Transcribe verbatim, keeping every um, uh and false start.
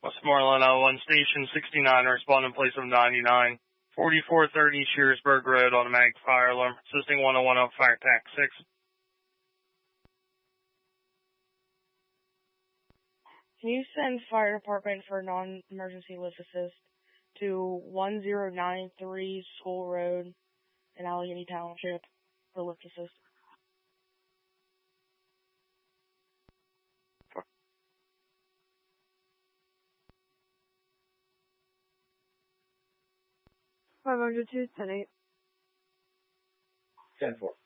Westmoreland L one Station sixty-nine, respond in place of ninety-nine. forty-four thirty Shearsburg Road, automatic fire alarm, assisting one oh one on fire attack six. Can you send fire department for non-emergency lift assist to one zero nine three School Road in Allegheny Township for lift assist? five hundred two, ten eight. ten four.